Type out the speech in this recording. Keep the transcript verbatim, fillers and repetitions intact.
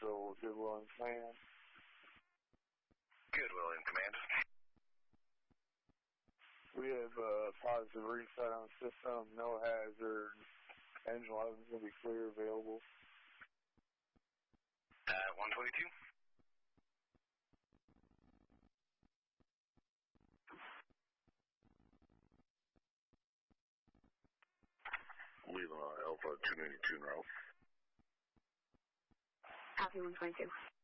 Central, Goodwill and Command. Goodwill and Command. We have a positive reset on system, no hazard. Engine eleven is going to be clear, available. At one twenty-two. Lima Alpha two ninety-two now. Copy one twenty-two.